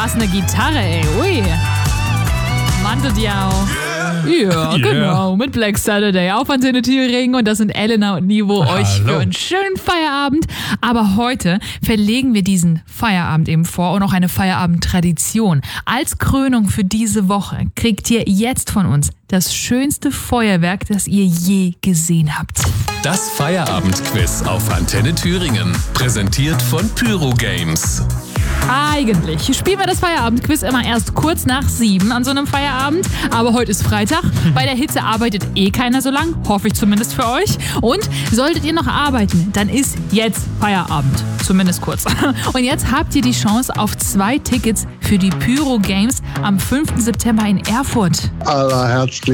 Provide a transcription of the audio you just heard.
Was, eine Gitarre, ey. Ui. Mando Diao. Ja, genau. Mit Black Saturday auf Antenne Thüringen. Und das sind Elena und Nivo euch für einen schönen Feierabend. Aber heute verlegen wir diesen Feierabend eben vor und auch eine Feierabendtradition. Als Krönung für diese Woche kriegt ihr jetzt von uns das schönste Feuerwerk, das ihr je gesehen habt. Das Feierabendquiz auf Antenne Thüringen. Präsentiert von Pyro Games. Eigentlich spielen wir das Feierabendquiz immer erst kurz nach 7 an so einem Feierabend. Aber heute ist Freitag. Bei der Hitze arbeitet keiner so lang. Hoffe ich zumindest für euch. Und solltet ihr noch arbeiten, dann ist jetzt Feierabend. Zumindest kurz. Und jetzt habt ihr die Chance auf 2 Tickets für die Pyro Games am 5. September in Erfurt. Allerherzlich